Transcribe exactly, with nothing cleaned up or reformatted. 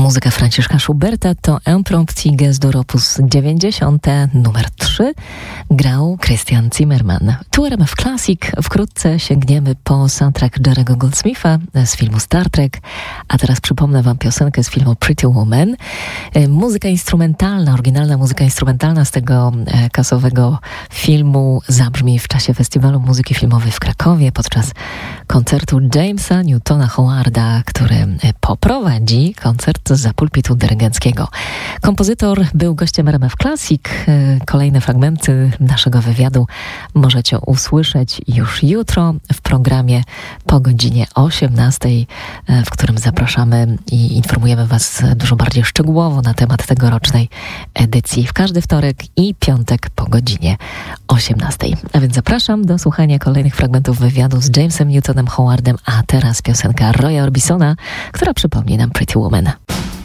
Muzyka Franciszka Schuberta to Impromptu Gestur opus dziewięćdziesiąt, numer trzy, grał Christian Zimmerman. Tu R M F Classic. Wkrótce sięgniemy po soundtrack Jerry'ego Goldsmitha z filmu Star Trek, a teraz przypomnę wam piosenkę z filmu Pretty Woman. Muzyka instrumentalna, oryginalna muzyka instrumentalna z tego kasowego filmu zabrzmi w czasie Festiwalu Muzyki Filmowej w Krakowie podczas koncertu Jamesa Newtona Howarda, który poprowadzi koncert za pulpitu dyrygenckiego. Kompozytor był gościem R M F Classic. Kolejne fragmenty naszego wywiadu możecie usłyszeć już jutro w programie po godzinie osiemnastej, w którym zapraszamy i informujemy was dużo bardziej szczegółowo na temat tegorocznej edycji w każdy wtorek i piątek po godzinie osiemnastej. A więc zapraszam do słuchania kolejnych fragmentów wywiadu z Jamesem Newtonem Howardem, a teraz piosenka Roya Orbisona, która przypomni nam Pretty Woman.